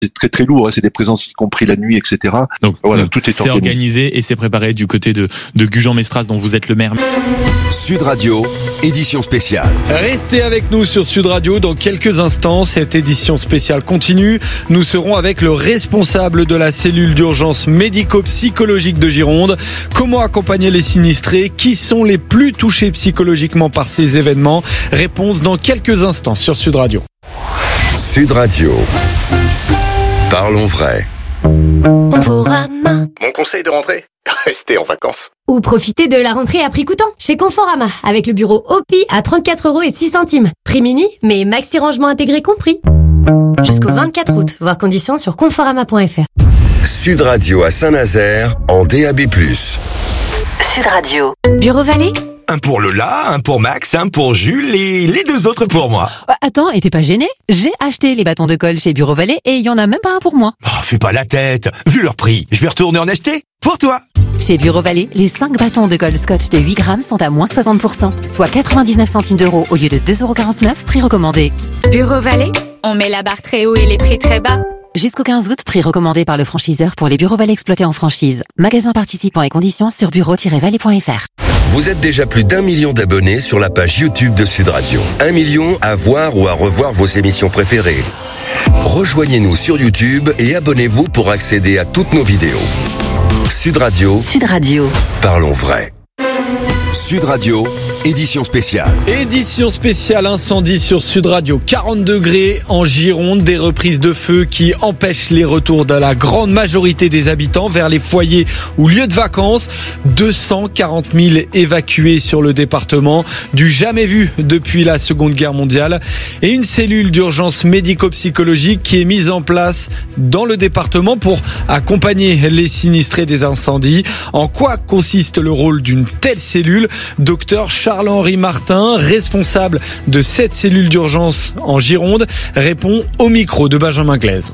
c'est très très lourd, hein, c'est des présences y compris la nuit, etc. Donc voilà, tout est organisé et c'est préparé du côté de Gujan-Mestras, dont vous êtes le maire. Sud Radio, édition spéciale. Restez avec nous sur Sud Radio. Dans quelques instants, cette édition spéciale continue. Nous serons avec le responsable de la cellule d'urgence médico-psychologique de Gironde. Comment accompagner les sinistrés? Qui sont les plus touchés psychologiquement par ces événements? Réponse dans quelques instants sur Sud Radio. Sud Radio. Parlons vrai. Conforama. Mon conseil de rentrée, restez en vacances. Ou profitez de la rentrée à prix coûtant chez Conforama avec le bureau OPI à 34,06 €. Prix mini, mais maxi rangement intégré compris. Jusqu'au 24 août, voir conditions sur conforama.fr. Sud Radio à Saint-Nazaire en DAB+. Sud Radio. Bureau Vallée. Un pour Lola, un pour Max, un pour Jules et les deux autres pour moi. Attends, et t'es pas gêné? J'ai acheté les bâtons de colle chez Bureau Vallée et il y en a même pas un pour moi. Oh, fais pas la tête. Vu leur prix, je vais retourner en acheter pour toi. Chez Bureau Vallée, les 5 bâtons de colle Scotch de 8 grammes sont à moins 60%, soit 99 centimes d'euros au lieu de 2,49 €, prix recommandé. Bureau Vallée, on met la barre très haut et les prix très bas. Jusqu'au 15 août, prix recommandé par le franchiseur pour les Bureaux Vallée exploités en franchise. Magasins participants et conditions sur bureau-vallée.fr. Vous êtes déjà plus d'1 million d'abonnés sur la page YouTube de Sud Radio. 1 million à voir ou à revoir vos émissions préférées. Rejoignez-nous sur YouTube et abonnez-vous pour accéder à toutes nos vidéos. Sud Radio. Sud Radio. Parlons vrai. Sud Radio, édition spéciale. Édition spéciale incendie sur Sud Radio. 40 degrés en Gironde, des reprises de feu qui empêchent les retours de la grande majorité des habitants vers les foyers ou lieux de vacances. 240 000 évacués sur le département, du jamais vu depuis la Seconde Guerre mondiale. Et une cellule d'urgence médico-psychologique qui est mise en place dans le département pour accompagner les sinistrés des incendies. En quoi consiste le rôle d'une telle cellule? Docteur Charles-Henri Martin, responsable de cette cellule d'urgence en Gironde, répond au micro de Benjamin Glaise.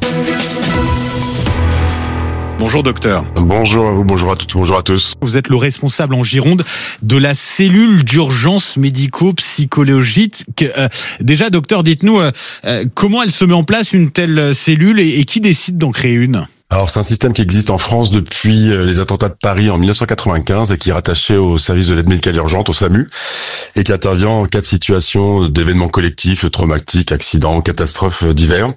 Bonjour docteur. Bonjour à vous, bonjour à toutes, bonjour à tous. Vous êtes le responsable en Gironde de la cellule d'urgence médico-psychologique. Déjà docteur, dites-nous comment elle se met en place une telle cellule et qui décide d'en créer une? Alors c'est un système qui existe en France depuis les attentats de Paris en 1995 et qui est rattaché au service de l'aide médicale urgente, au SAMU, et qui intervient en cas de situation d'événements collectifs, traumatiques, accidents, catastrophes divers.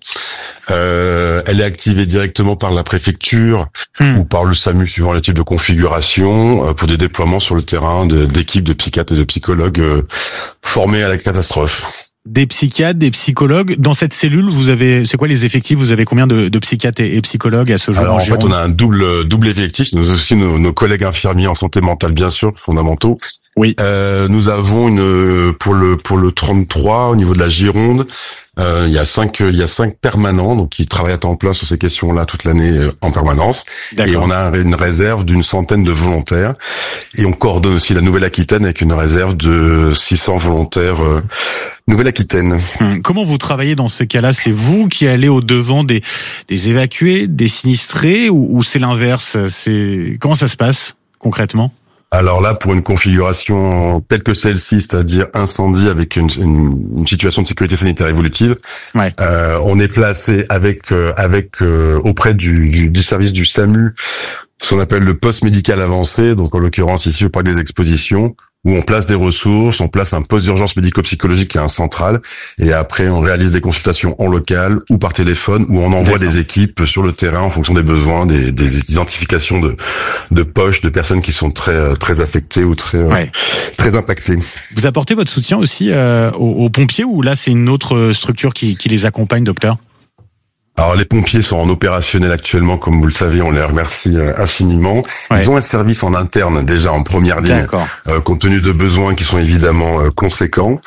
Elle est activée directement par la préfecture ou par le SAMU suivant les types de configuration pour des déploiements sur le terrain d'équipes de psychiatres et de psychologues formés à la catastrophe. Des psychiatres, des psychologues. Dans cette cellule, c'est quoi les effectifs? Vous avez combien de psychiatres et psychologues à ce jour? Alors, en fait, on a un double effectif. Nous aussi nos collègues infirmiers en santé mentale, bien sûr, fondamentaux. Oui. Nous avons pour le 33 au niveau de la Gironde. Il y a cinq permanents donc qui travaillent à temps plein sur ces questions-là toute l'année en permanence. D'accord. Et on a une réserve d'une centaine de volontaires et on coordonne aussi la Nouvelle-Aquitaine avec une réserve de 600 volontaires Nouvelle-Aquitaine. Comment vous travaillez dans ces cas-là? C'est vous qui allez au devant des évacués, des sinistrés ou c'est l'inverse? Comment ça se passe concrètement? Alors là, pour une configuration telle que celle-ci, c'est-à-dire incendie avec une situation de sécurité sanitaire évolutive, ouais. On est placé avec auprès du service du SAMU, ce qu'on appelle le poste médical avancé, donc en l'occurrence ici au parc des expositions, où on place des ressources, on place un poste d'urgence médico-psychologique qui est un central, et après on réalise des consultations en local ou par téléphone, où on envoie des équipes sur le terrain en fonction des besoins, des identifications de poches, de personnes qui sont très affectées ou très impactées. Vous apportez votre soutien aussi aux pompiers, ou là c'est une autre structure qui les accompagne, docteur? Alors les pompiers sont en opérationnel actuellement, comme vous le savez, on les remercie infiniment. Ouais. Ils ont un service en interne déjà en première ligne, compte tenu de besoins qui sont évidemment conséquents.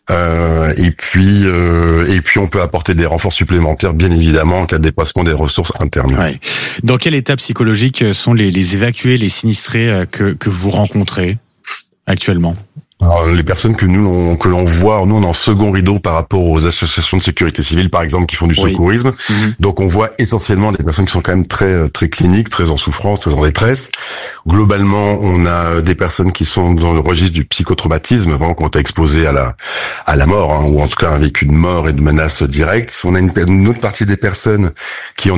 Et puis on peut apporter des renforts supplémentaires, bien évidemment, en cas de dépassement des ressources internes. Ouais. Dans quel état psychologique sont les évacués, les sinistrés que vous rencontrez actuellement? Alors, les personnes que l'on voit, nous on est en second rideau par rapport aux associations de sécurité civile par exemple qui font du secourisme. Donc on voit essentiellement des personnes qui sont quand même très cliniques, très en souffrance, très en détresse. Globalement, on a des personnes qui sont dans le registre du psychotraumatisme, vraiment qui ont été exposées à la mort, ou en tout cas un vécu de mort et de menaces directes. On a une autre partie des personnes qui ont